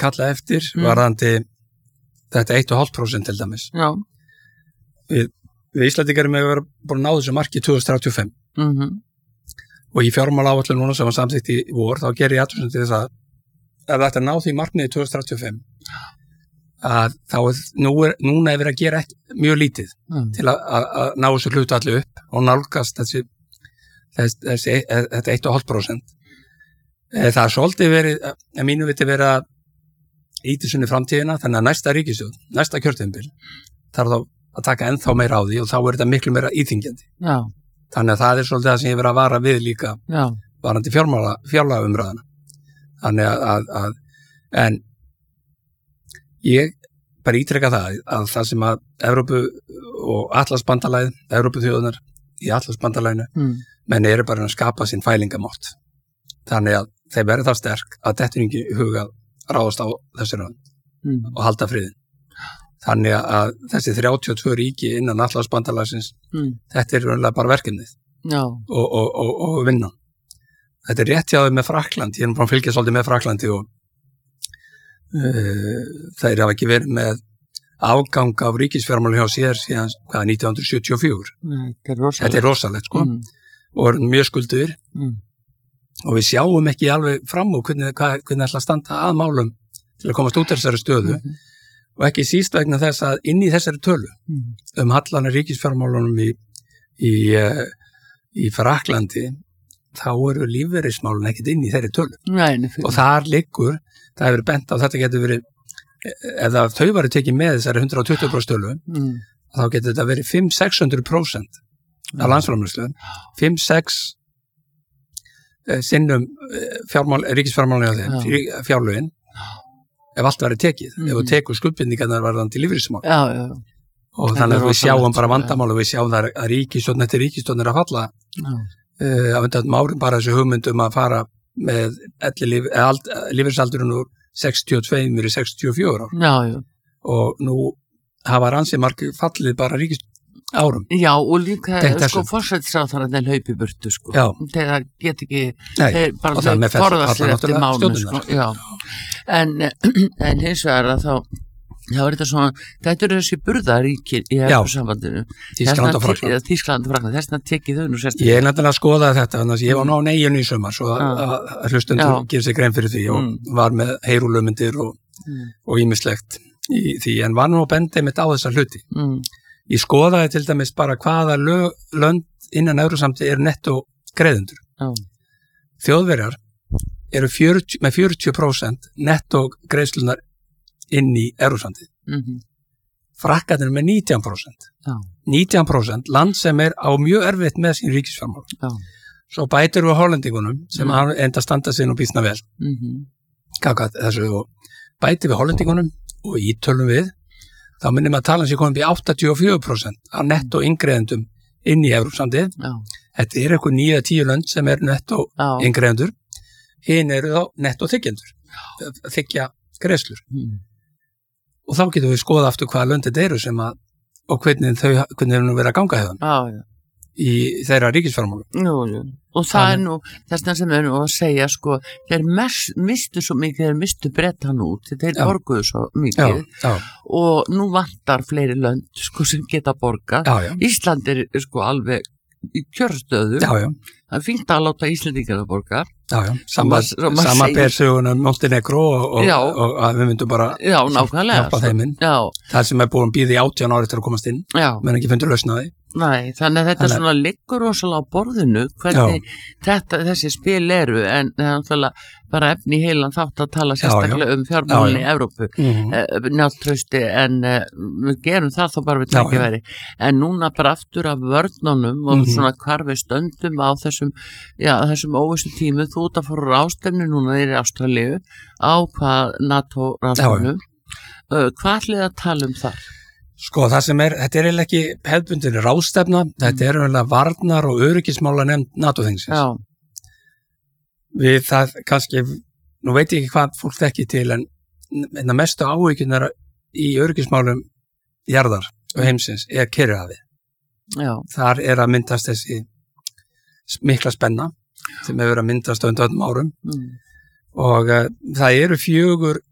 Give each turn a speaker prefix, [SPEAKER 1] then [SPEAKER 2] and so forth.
[SPEAKER 1] kallað eftir varðandi þetta 1,5% til dæmis.
[SPEAKER 2] Já.
[SPEAKER 1] Við Íslendingar erum að vera búin að ná þessu marki 2035. Og í fjármálaáætlun núna sem var samþykkt í vor, þá gerir ég athugasemd til þess að ef þetta ná því markmiði 2035, að þá núna er verið að gera mjög lítið til að ná þessu hlutu allir upp og nálgast þetta 1,5%. Það er svolítið verið, að mínu viti verið að íti sunni framtíðina, þannig að næsta ríkisstjórn, næsta kjörtímabil, þarf þá að taka ennþá meira á því og þá er þetta miklu meira íþyngjandi. Já. Þannig að það er svolítið það sem ég verið að vara við líka varandi fjárlagaumræðuna. Þannig en ég bara ítreka það sem að Evrópu og Atlantsbandalagið, Evrópuþjóðunar í Atlantsbandalaginu, menn eru bara að skapa sín fælingamátt. Þannig að þeir verið það sterk að þetta er ekki hugað ráðast á þessi rönd og halda friðin. Þannig að þessi 32 ríki innan Atlantsbandalagsins, þetta er raunlega bara verkefnið og vinnan. Þetta er rétt hjá þau með Frakland, ég er bara að fylgja svolítið með Fraklandi og þeir hafa ekki verið með afgang af ríkisfjármálum hjá sér síðan 1974. Þetta er rosalegt sko og er mjög skulduðir og við sjáum ekki alveg fram og hvernig ætla að standa að málum til að komast út af þessari stöðu og ekki síst vegna þess að inn í þessari tölu hallan ríkisfjármálunum í Fraklandi þá eru lífeyrismálin ekkert inn í þeirri tölu. Og þar liggur, það hefur bent á þetta getur verið, ef þau varu tekið með þessari 120% tölu, þá getur þetta verið 500-600% af landsframleiðslu, 5-6 sinnum ríkisfjármálin á þeim, fjárlögin, ef allt væri tekið, ef þú tekur skuldbindningarnar varðandi lífeyrismál. Og þannig að við sjáum bara vandamál og við sjáum það að ríkisstjórn eftir ríkisstjórn er að falla af undanförnum árum bara þessu hugmyndum að fara með lífeyrisaldurinn úr 62 í 64 ár. Og nú hafa ansi margir fallið bara árum.
[SPEAKER 2] Já, og líka forsætisráðherrarnir hlaupi burtu sko. Þeir get ekki þeir bara forða sér eftir mánu sko. En hins vegar að þá er þetta svona, þetta eru þessi burðaríki í Evrópusambandinu.
[SPEAKER 1] Þýskaland og Frakkland.
[SPEAKER 2] Þýskaland og Frakkland, þess vegna tekið þau nú sérstaklega.
[SPEAKER 1] Ég er nefnilega að skoða þetta, þannig að ég var ná neyjun í sumar, svo að hlustundur gerir sig grein fyrir því og var með heyrúlömyndir og ýmislegt í því, en var nú að benda mitt á þessa hluti. Ég skoðaði til dæmis bara hvaða lönd innan Evrópusambandinu eru nettó greiðendur. Þjóðverjar eru með 40% nettó greiðslunar inn í Evrópusambandið. Frakkarnir með 19%. 19% land sem er á mjög erfitt með sín ríkisfjármál. Svo bætir við hollendingunum sem enda standa sig nú býsna vel. Þessu og bætir við hollendingunum og ítölum við, þá minnum að talan sé komið í 84% af nettó inngreiðendum inn í Evrópusambandið. Þetta er eitthvað 9-10 lönd sem er nettó inngreiðendur. Hinn eru þá nettó þiggjendur. Þiggja greiðslur. Og þá getum við skoða aftur hvaða lönd þetta eru sem að, og hvernig þau nú verið að ganga hefðan í þeirra ríkisfjármálum.
[SPEAKER 2] Og það er nú, þess sem við erum að segja sko, þeir mistu svo mikið, þeir mistu Bretan út, þeir borguðu svo mikið og nú vantar fleiri lönd sko sem geta borga. Ísland er sko alveg í kjörstöðu. Það er fínt að láta Íslendingar að borga.
[SPEAKER 1] Sama persöguna Montenegro og að við myndum bara hjálpa þeim inn. Það sem er búin býði 18 ári til að komast inn, menn ekki fundur lausna því.
[SPEAKER 2] Nei, þannig að þetta svona liggur rosalega á borðinu hvernig þessi spil eru, en það er náttúrulega bara efni í heilan þátt að tala sérstaklega fjármálin í Evrópu, njáltrausti, en við gerum það þó bara við tækifæri. En núna bara aftur af vörnunum og svona hvar við stöndum á þessum óvissu tímu, þú út að fóru ráðstefnu núna í Ástralíu á hvað NATO ráðstefnu. Hvað ætlið að tala um þar?
[SPEAKER 1] Sko, þetta er eiginlega ekki hefðbundin ráðstefna, þetta er eiginlega varnar og öryggismála nefnd NATO-þingsins. Við það kannski, nú veit ég ekki hvað fólk þekki til, en mestu áhyggjurnar í öryggismálum jarðar og heimsins er Kyrrahafið. Þar er að myndast þessi mikla spenna sem hefur verið að myndast á undanförnum árum og það eru 4